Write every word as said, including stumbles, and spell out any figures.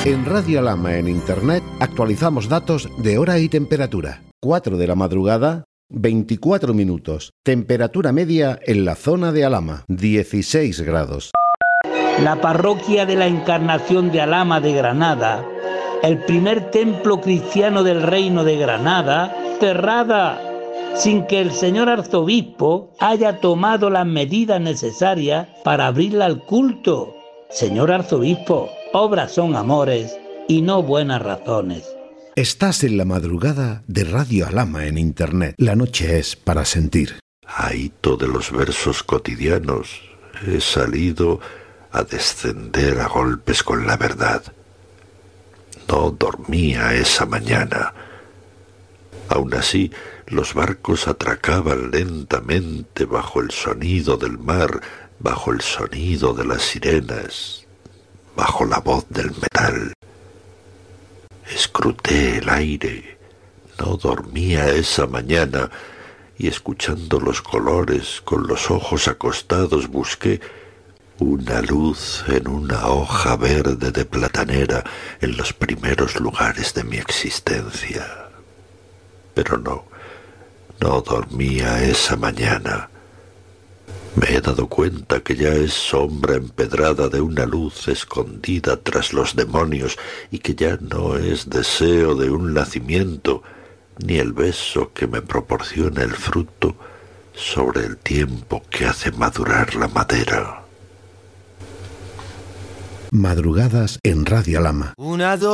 En Radio Alhama en Internet actualizamos datos de hora y temperatura. cuatro de la madrugada, veinticuatro minutos. Temperatura media en la zona de Alhama, dieciséis grados. La parroquia de la Encarnación de Alhama de Granada, el primer templo cristiano del Reino de Granada, cerrada sin que el señor arzobispo haya tomado las medidas necesarias para abrirla al culto. Señor arzobispo, obras son amores y no buenas razones. Estás en la madrugada de Radio Alhama en Internet. La noche es para sentir. Ahito de los versos cotidianos, he salido a descender a golpes con la verdad. No dormía esa mañana. Aún así, los barcos atracaban lentamente bajo el sonido del mar, bajo el sonido de las sirenas, bajo la voz del metal. Escruté el aire, no dormía esa mañana, y escuchando los colores, con los ojos acostados, busqué una luz en una hoja verde de platanera en los primeros lugares de mi existencia. Pero no, no dormía esa mañana. Me he dado cuenta que ya es sombra empedrada de una luz escondida tras los demonios y que ya no es deseo de un nacimiento, ni el beso que me proporciona el fruto sobre el tiempo que hace madurar la madera. Madrugadas en Radio Alhama. Una, dos.